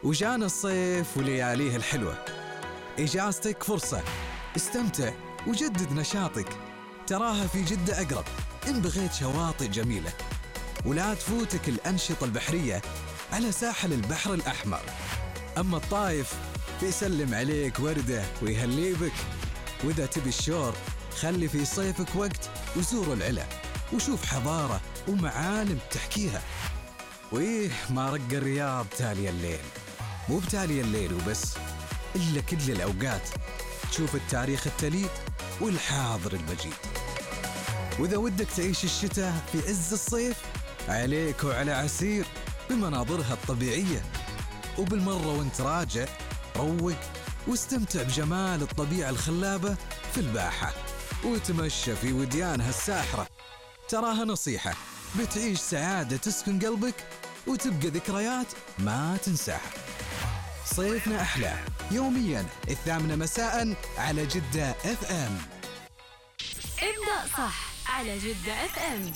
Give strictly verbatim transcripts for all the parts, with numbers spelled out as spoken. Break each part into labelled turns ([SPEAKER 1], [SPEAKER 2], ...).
[SPEAKER 1] وجانا الصيف ولياليه الحلوة. إجازتك فرصة، استمتع وجدد نشاطك، تراها في جدة أقرب إن بغيت شواطئ جميلة. ولا تفوتك الأنشطة البحرية على ساحل البحر الأحمر. أما الطايف فيسلم عليك وردة ويهلي بك. وإذا تبي الشور خلي في صيفك وقت وزور العلا وشوف حضارة ومعالم تحكيها. وإيه ما رق الرياض تالي الليل، مو بتالي الليل وبس، إلا كل الأوقات تشوف التاريخ التليد والحاضر المجيد. وإذا ودك تعيش الشتاء في عز الصيف عليك وعلى عسير بمناظرها الطبيعية. وبالمرة وانت راجع روق واستمتع بجمال الطبيعة الخلابة في الباحة وتمشى في وديانها الساحرة. تراها نصيحة بتعيش سعادة تسكن قلبك وتبقى ذكريات ما تنساها. صيفنا أحلى يوميا الثامنة مساء على جدة اف ام.
[SPEAKER 2] ابدأ صح على جدة اف ام.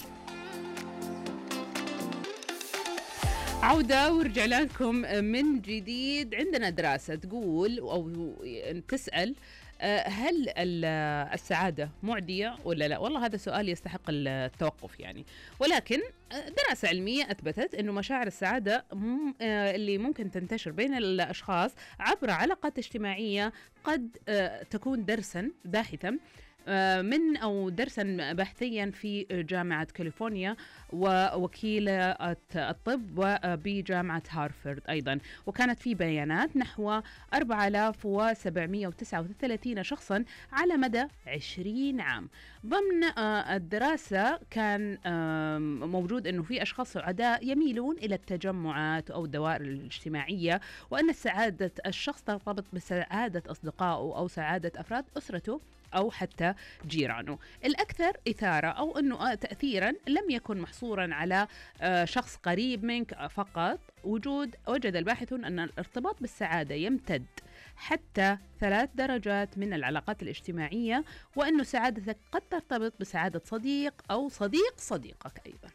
[SPEAKER 3] عودة ورجع لكم من جديد. عندنا دراسة تقول أو تسأل هل السعادة معدية ولا لا؟ والله هذا سؤال يستحق التوقف يعني، ولكن دراسة علمية أثبتت أنه مشاعر السعادة اللي ممكن تنتشر بين الأشخاص عبر علاقات اجتماعية قد تكون درسا باحثا من أو درسا بحثيا في جامعة كاليفورنيا ووكيلة الطب وبجامعة هارفارد أيضا. وكانت في بيانات نحو أربعة آلاف وسبعمائة وتسعة وثلاثين شخصا على مدى عشرين عام. ضمن الدراسة كان موجود أنه في أشخاص سعداء يميلون إلى التجمعات أو الدوائر الاجتماعية، وأن سعادة الشخص ترتبط بسعادة أصدقائه أو سعادة أفراد أسرته أو حتى جيرانه. الأكثر إثارة أو أنه تأثيرا لم يكن محصورا على شخص قريب منك فقط. وجود وجد الباحثون أن الارتباط بالسعادة يمتد حتى ثلاث درجات من العلاقات الاجتماعية، وأنه سعادتك قد ترتبط بسعادة صديق أو صديق صديقك أيضا.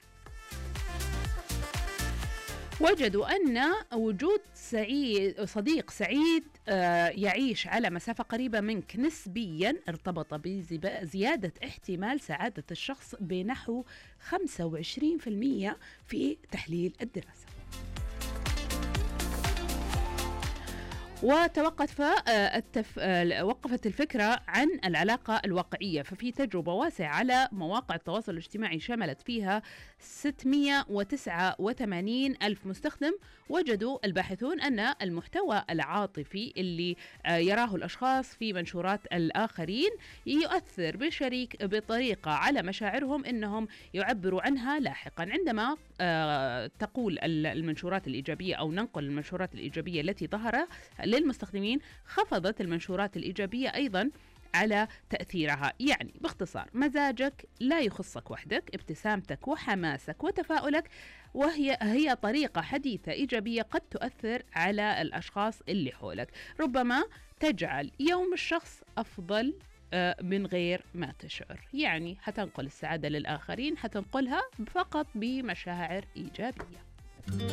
[SPEAKER 3] وجدوا أن وجود سعيد صديق سعيد يعيش على مسافة قريبة منك نسبيا ارتبط بزيادة احتمال سعادة الشخص بنحو خمسة وعشرين بالمئة في تحليل الدراسة. وتوقف التف... وقفت الفكرة عن العلاقة الواقعية، ففي تجربة واسعة على مواقع التواصل الاجتماعي شملت فيها ستمائة وتسعة وثمانين ألف مستخدم. وجدوا الباحثون أن المحتوى العاطفي اللي يراه الأشخاص في منشورات الآخرين يؤثر بشريك بطريقة على مشاعرهم إنهم يعبروا عنها لاحقا. عندما تقول المنشورات الإيجابية أو ننقل المنشورات الإيجابية التي ظهر للمستخدمين، خفضت المنشورات الإيجابية أيضا على تأثيرها. يعني باختصار مزاجك لا يخصك وحدك، ابتسامتك وحماسك وتفاؤلك وهي هي طريقة حديثة إيجابية قد تؤثر على الأشخاص اللي حولك، ربما تجعل يوم الشخص أفضل من غير ما تشعر. يعني حتنقل السعادة للآخرين، حتنقلها فقط بمشاعر إيجابية.